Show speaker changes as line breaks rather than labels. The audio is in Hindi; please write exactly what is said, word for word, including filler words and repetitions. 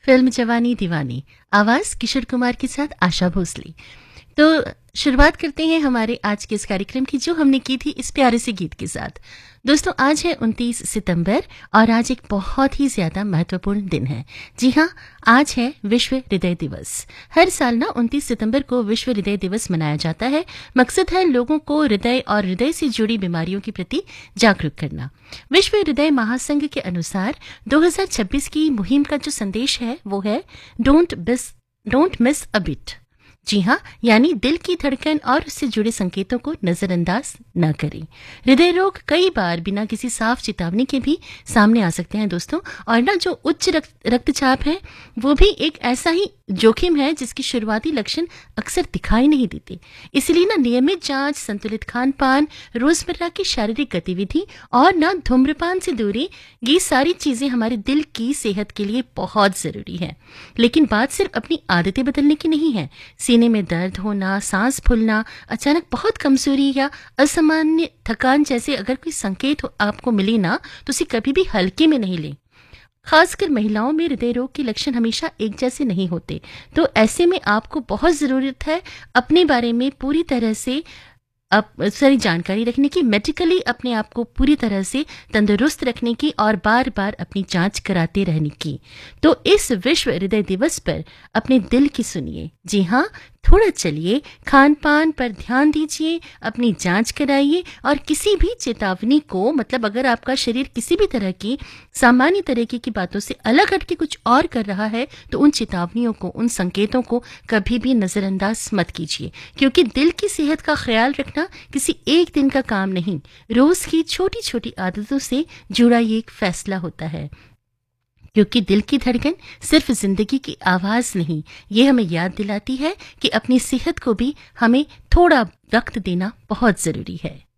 फिल्म जवानी दीवानी, आवाज किशोर कुमार के साथ आशा भोसले। तो शुरुआत करते हैं हमारे आज के इस कार्यक्रम की, जो हमने की थी इस प्यारे से गीत के साथ। दोस्तों, आज है उनतीस सितंबर और आज एक बहुत ही ज्यादा महत्वपूर्ण दिन है। जी हाँ, आज है विश्व हृदय दिवस। हर साल ना उनतीस सितंबर को विश्व हृदय दिवस मनाया जाता है। मकसद है लोगों को हृदय और हृदय से जुड़ी बीमारियों के प्रति जागरूक करना। विश्व हृदय महासंघ के अनुसार दो हज़ार छब्बीस की मुहिम का जो संदेश है वो है don't miss don't miss a beat. जी हाँ, यानी दिल की धड़कन और उससे जुड़े संकेतों को नजरअंदाज न करें। हृदय रोग कई बार बिना किसी साफ चेतावनी के भी सामने आ सकते हैं दोस्तों। और ना जो उच्च रक्त रक्तचाप है वो भी एक ऐसा ही जोखिम है जिसकी शुरुआती लक्षण अक्सर दिखाई नहीं देते। इसलिए ना नियमित जांच, संतुलित खान पान, रोजमर्रा की शारीरिक गतिविधि और ना धूम्रपान से दूरी, ये सारी चीजें हमारे दिल की सेहत के लिए बहुत जरूरी है। लेकिन बात सिर्फ अपनी आदतें बदलने की नहीं है। सीने में दर्द होना, सांस फूलना, अचानक बहुत कमजोरी या असामान्य थकान जैसे अगर कोई संकेत आपको मिले ना, तो उसे कभी भी हल्के में नहीं लें। खासकर महिलाओं में हृदय रोग के लक्षण हमेशा एक जैसे नहीं होते, तो ऐसे में आपको बहुत जरूरत है अपने बारे में पूरी तरह से अब सारी जानकारी रखने की, मेडिकली अपने आप को पूरी तरह से तंदुरुस्त रखने की और बार बार अपनी जांच कराते रहने की। तो इस विश्व हृदय दिवस पर अपने दिल की सुनिए। जी हाँ, थोड़ा चलिए, खान पान पर ध्यान दीजिए, अपनी जांच कराइए और किसी भी चेतावनी को, मतलब अगर आपका शरीर किसी भी तरह की सामान्य तरीके की बातों से अलग हटके कुछ और कर रहा है, तो उन चेतावनियों को, उन संकेतों को कभी भी नजरअंदाज मत कीजिए। क्योंकि दिल की सेहत का ख्याल रखना किसी एक दिन का काम नहीं, रोज की छोटी छोटी आदतों से जुड़ा ये एक फैसला होता है। क्योंकि दिल की धड़कन सिर्फ जिंदगी की आवाज नहीं, ये हमें याद दिलाती है कि अपनी सेहत को भी हमें थोड़ा वक्त देना बहुत जरूरी है।